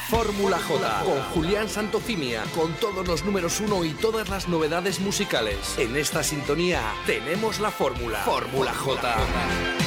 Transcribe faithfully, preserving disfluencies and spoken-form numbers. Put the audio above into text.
Fórmula J, con Julián Santofimia, con todos los números uno y todas las novedades musicales. En esta sintonía tenemos la fórmula. Fórmula J.